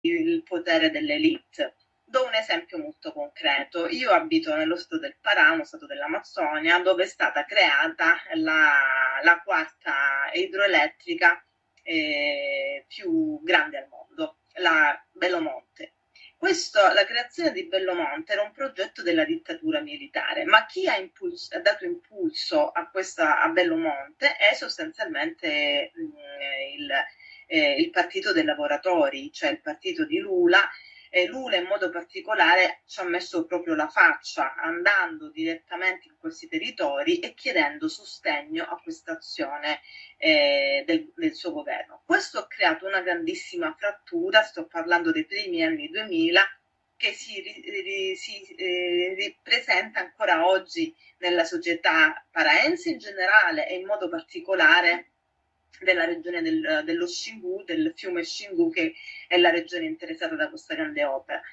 il potere dell'elite. Do un esempio molto concreto. Io abito nello stato del Pará, uno stato dell'Amazzonia, dove è stata creata la quarta idroelettrica più grande al mondo, la Bellomonte. La creazione di Bellomonte era un progetto della dittatura militare, ma chi ha dato impulso a Bellomonte è sostanzialmente il Partito dei Lavoratori, cioè il partito di Lula. Lula in modo particolare ci ha messo proprio la faccia, andando direttamente in questi territori e chiedendo sostegno a questa azione del suo governo. Questo ha creato una grandissima frattura, sto parlando dei primi anni 2000, che si ripresenta ancora oggi nella società paraense in generale e in modo particolare della regione dello Xingu, del fiume Xingu, che è la regione interessata da questa grande opera.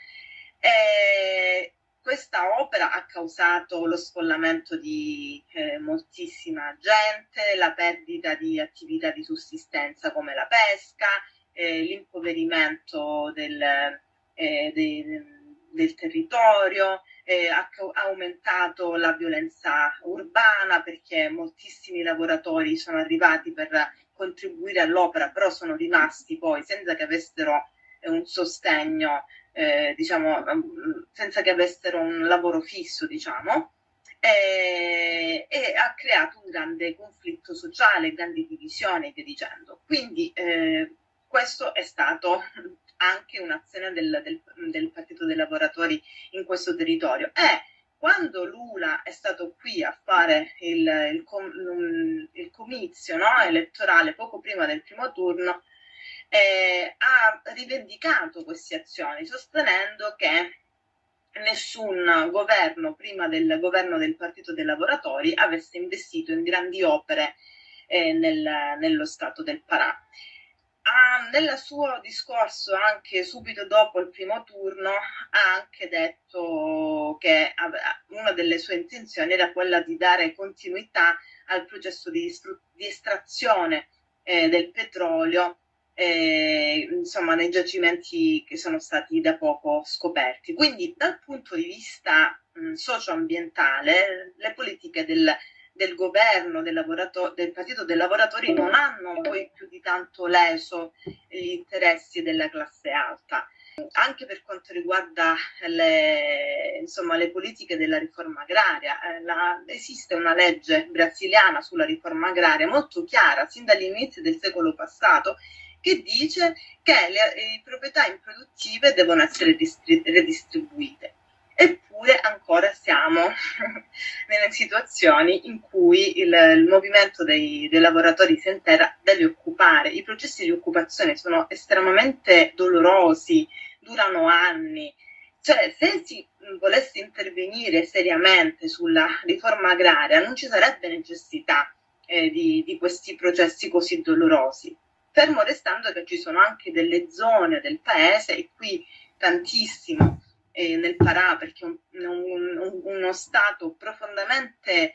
Questa opera ha causato lo sfollamento di moltissima gente, la perdita di attività di sussistenza come la pesca, l'impoverimento del territorio, ha aumentato la violenza urbana perché moltissimi lavoratori sono arrivati per contribuire all'opera, però sono rimasti poi senza che avessero un sostegno, senza che avessero un lavoro fisso, e ha creato un grande conflitto sociale, grandi divisioni, via dicendo. Quindi questo è stato anche un'azione del Partito dei Lavoratori in questo territorio. Quando Lula è stato qui a fare il comizio, no, elettorale poco prima del primo turno, ha rivendicato queste azioni, sostenendo che nessun governo prima del governo del Partito dei Lavoratori avesse investito in grandi opere nello stato del Pará. Nel suo discorso, anche subito dopo il primo turno, ha anche detto che una delle sue intenzioni era quella di dare continuità al processo di estrazione del petrolio, insomma, nei giacimenti che sono stati da poco scoperti. Quindi, dal punto di vista socioambientale, le politiche del governo del Partito dei Lavoratori non hanno poi più di tanto leso gli interessi della classe alta. Anche per quanto riguarda le politiche della riforma agraria, esiste una legge brasiliana sulla riforma agraria molto chiara, sin dagli inizi del secolo passato, che dice che le proprietà improduttive devono essere redistribuite. Eppure ancora siamo nelle situazioni in cui il movimento dei lavoratori senza terra deve occupare. I processi di occupazione sono estremamente dolorosi, durano anni. Cioè, se si volesse intervenire seriamente sulla riforma agraria, non ci sarebbe necessità di questi processi così dolorosi. Fermo restando che ci sono anche delle zone del paese, e qui tantissimo, nel Pará, perché è uno stato profondamente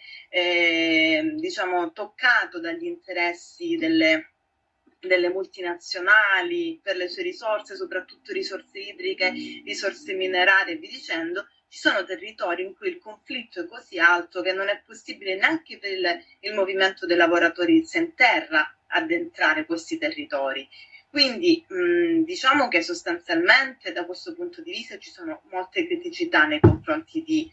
toccato dagli interessi delle multinazionali per le sue risorse, soprattutto risorse idriche, risorse minerarie e via dicendo. Ci sono territori in cui il conflitto è così alto che non è possibile neanche per il movimento dei lavoratori sen terra addentrare questi territori. Quindi diciamo che sostanzialmente da questo punto di vista ci sono molte criticità nei confronti di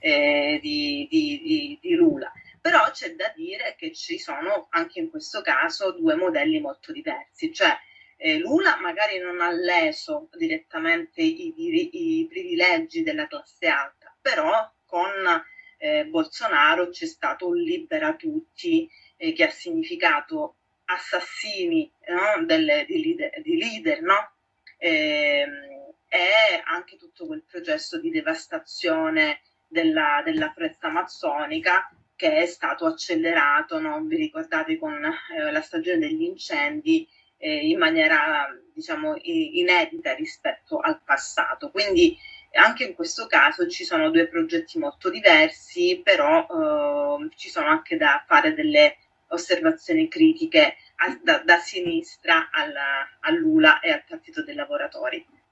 Lula, però c'è da dire che ci sono anche in questo caso due modelli molto diversi, cioè Lula magari non ha leso direttamente i privilegi della classe alta, però con Bolsonaro c'è stato un libera tutti che ha significato assassini, no? di leader, no? E anche tutto quel processo di devastazione della foresta amazzonica che è stato accelerato, no? Vi ricordate, con la stagione degli incendi in maniera inedita rispetto al passato. Quindi anche in questo caso ci sono due progetti molto diversi, però ci sono anche da fare delle osservazioni critiche da sinistra a Lula e al Partito dei Lavoratori.